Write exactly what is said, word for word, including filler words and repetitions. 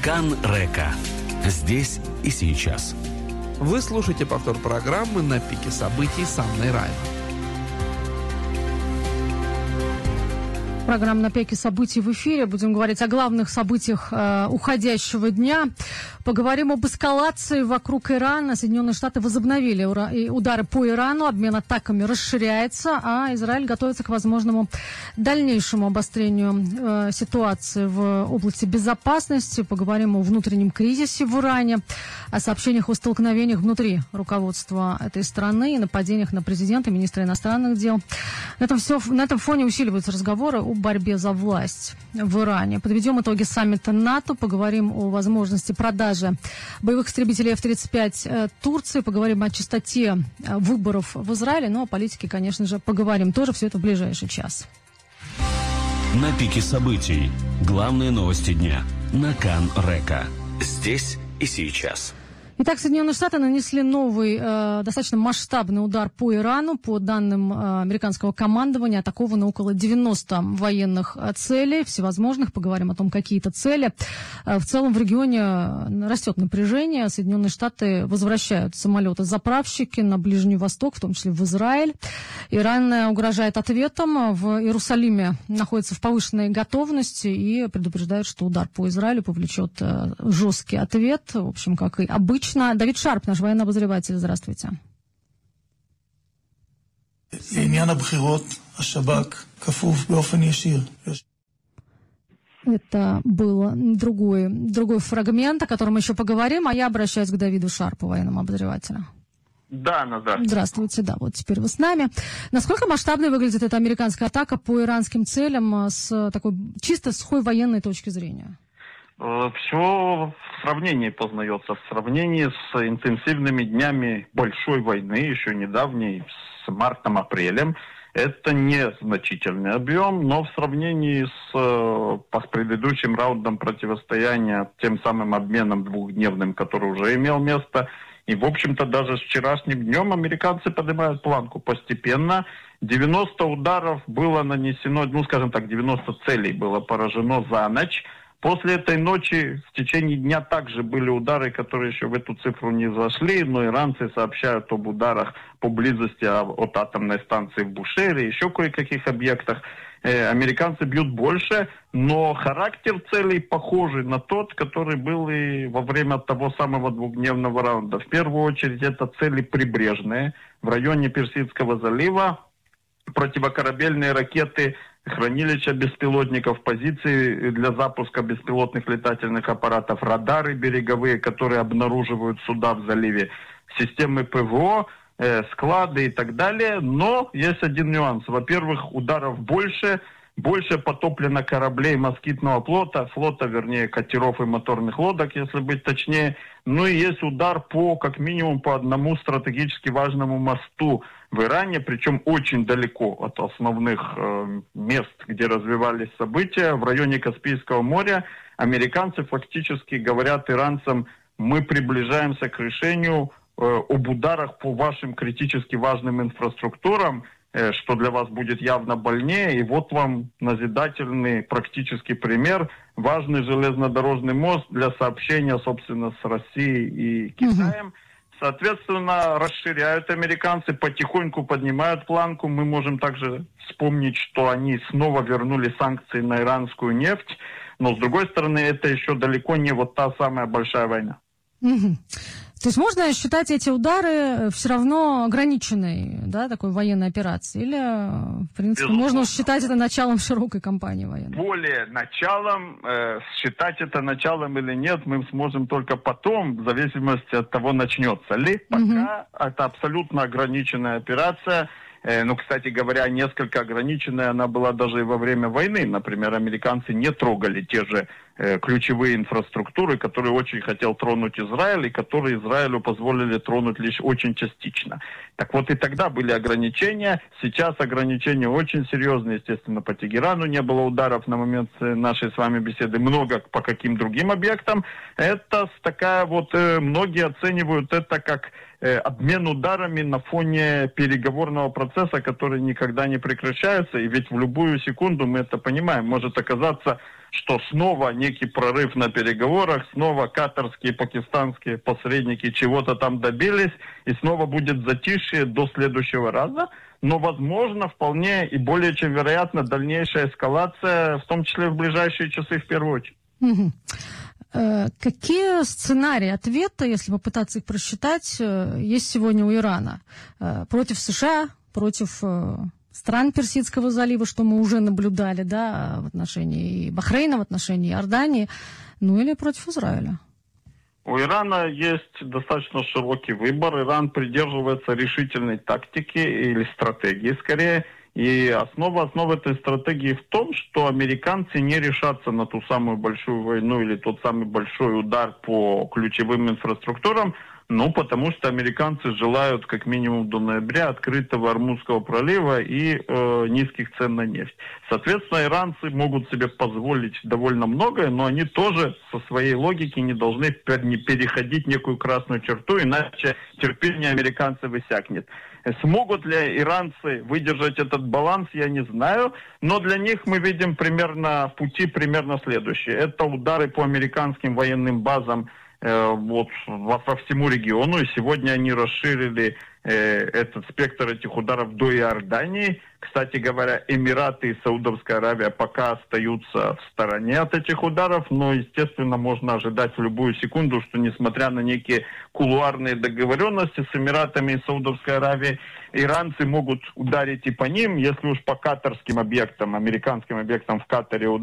Кан Река. Здесь и сейчас. Вы слушаете повтор программы «На пике событий» с Анной Райан. Программа «На пике событий» в эфире. Будем говорить о главных событиях э, уходящего дня. Поговорим об эскалации вокруг Ирана. Соединенные Штаты возобновили ура- удары по Ирану. Обмен атаками расширяется, а Израиль готовится к возможному дальнейшему обострению э, ситуации в области безопасности. Поговорим о внутреннем кризисе в Иране, о сообщениях о столкновениях внутри руководства этой страны и нападениях на президента и министра иностранных дел. На этом, все, на этом фоне усиливаются разговоры о борьбе за власть в Иране. Подведем итоги саммита НАТО, поговорим о возможности продажи боевых истребителей эф тридцать пять Турции, поговорим о частоте выборов в Израиле, но о политике, конечно же, поговорим тоже. Все это в ближайший час. На пике событий. Главные новости дня. На Кан Река. Здесь и сейчас. Итак, Соединенные Штаты нанесли новый, э, достаточно масштабный удар по Ирану. По данным э, американского командования, атаковано около девяноста военных э, целей, всевозможных. Поговорим о том, какие это цели. Э, в целом в регионе растет напряжение. Соединенные Штаты возвращают самолеты-заправщики на Ближний Восток, в том числе в Израиль. Иран угрожает ответом. В Иерусалиме находится в повышенной готовности и предупреждает, что удар по Израилю повлечет э, жесткий ответ. В общем, как и обычно. Давид Шарп, наш военный обозреватель. Здравствуйте. Это был другой, другой фрагмент, о котором мы еще поговорим, а я обращаюсь к Давиду Шарпу, военному обозревателю. Да, ну да. Здравствуйте, да, вот теперь вы с нами. Насколько масштабной выглядит эта американская атака по иранским целям с такой чисто сухой военной точки зрения? Все в сравнении познается, в сравнении с интенсивными днями большой войны, еще недавней, с мартом-апрелем. Это незначительный объем, но в сравнении с, с предыдущим раундом противостояния, тем самым обменом двухдневным, который уже имел место, и, в общем-то, даже с вчерашним днем американцы поднимают планку постепенно. девяносто ударов было нанесено, ну, скажем так, девяносто целей было поражено за ночь. После этой ночи в течение дня также были удары, которые еще в эту цифру не зашли, но иранцы сообщают об ударах поблизости от атомной станции в Бушере, еще кое-каких объектах. Э, американцы бьют больше, но характер целей похожий на тот, который был и во время того самого двухдневного раунда. В первую очередь это цели прибрежные, в районе Персидского залива, противокорабельные ракеты, хранилища беспилотников, позиции для запуска беспилотных летательных аппаратов, радары береговые, которые обнаруживают суда в заливе, системы ПВО, э, склады и так далее. Но есть один нюанс. Во-первых, ударов больше, больше потоплено кораблей москитного флота, флота, вернее, катеров и моторных лодок, если быть точнее. Ну и есть удар по, как минимум, по одному стратегически важному мосту в Иране, причем очень далеко от основных э, мест, где развивались события, в районе Каспийского моря. Американцы фактически говорят иранцам: мы приближаемся к решению э, об ударах по вашим критически важным инфраструктурам, э, что для вас будет явно больнее. И вот вам назидательный практический пример. Важный железнодорожный мост для сообщения, собственно, с Россией и Китаем. Соответственно, расширяют американцы, потихоньку поднимают планку. Мы можем также вспомнить, что они снова вернули санкции на иранскую нефть. Но, с другой стороны, это еще далеко не вот та самая большая война. Угу. То есть можно считать эти удары все равно ограниченной, да, такой военной операцией? Или, в принципе, безусловно, можно считать это началом широкой кампании военной? Более началом, э, считать это началом или нет, мы сможем только потом, в зависимости от того, начнется ли. Пока угу. это абсолютно ограниченная операция. Ну, кстати говоря, несколько ограниченная она была даже и во время войны. Например, американцы не трогали те же э, ключевые инфраструктуры, которые очень хотел тронуть Израиль, и которые Израилю позволили тронуть лишь очень частично. Так вот, и тогда были ограничения. Сейчас ограничения очень серьезные. Естественно, по Тегерану не было ударов на момент нашей с вами беседы. Много по каким другим объектам. Это такая вот... Э, многие оценивают это как... обмен ударами на фоне переговорного процесса, который никогда не прекращается. И ведь в любую секунду, мы это понимаем, может оказаться, что снова некий прорыв на переговорах, снова катарские, пакистанские посредники чего-то там добились, и снова будет затишье до следующего раза. Но, возможно, вполне и более чем вероятно дальнейшая эскалация, в том числе в ближайшие часы в первую очередь. Угу. Э, какие сценарии ответа, если попытаться их просчитать, э, есть сегодня у Ирана? Э, против США, против э, стран Персидского залива, что мы уже наблюдали, да, в отношении Бахрейна, в отношении Иордании, ну или против Израиля? У Ирана есть достаточно широкий выбор. Иран придерживается решительной тактики или стратегии скорее. И основа, основа этой стратегии в том, что американцы не решатся на ту самую большую войну или тот самый большой удар по ключевым инфраструктурам, ну, потому что американцы желают как минимум до ноября открытого Ормузского пролива и э, низких цен на нефть. Соответственно, иранцы могут себе позволить довольно многое, но они тоже со своей логики не должны не переходить некую красную черту, иначе терпение американцев иссякнет. Смогут ли иранцы выдержать этот баланс, я не знаю, но для них мы видим примерно пути примерно следующие. Это удары по американским военным базам вот во, во всему региону, и сегодня они расширили э, этот спектр этих ударов до Иордании. Кстати говоря, Эмираты и Саудовская Аравия пока остаются в стороне от этих ударов, но, естественно, можно ожидать в любую секунду, что, несмотря на некие кулуарные договоренности с Эмиратами и Саудовской Аравией, иранцы могут ударить и по ним. Если уж по катарским объектам, американским объектам в Катаре